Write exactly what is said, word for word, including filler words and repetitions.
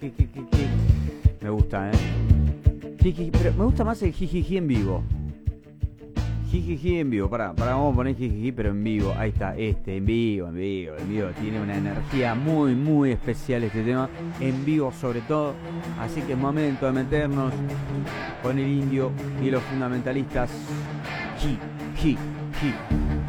jijiji. Me gusta, ¿eh? Jijiji, pero me gusta más el jijiji en vivo. Jijiji en vivo, pará, pará, vamos a poner jijiji, pero en vivo. Ahí está, este, en vivo, en vivo, en vivo. Tiene una energía muy, muy especial este tema. En vivo sobre todo. Así que es momento de meternos con el indio y los fundamentalistas. Ji, ji, ji.